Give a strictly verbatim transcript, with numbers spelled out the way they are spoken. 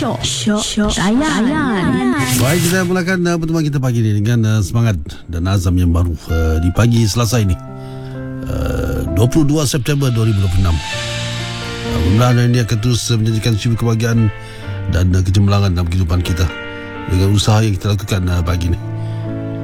Syok Syok Syok Layan. Baik, kita mulakan uh, pertemuan kita pagi ini dengan uh, semangat dan azam yang baru uh, di pagi Selasa ini, uh, dua puluh dua September dua ribu dua puluh enam. uh, Mudah-mudahan ini akan terus uh, menjadikan sumber kebahagiaan dan uh, kecemerlangan dalam kehidupan kita dengan usaha yang kita lakukan uh, pagi ini.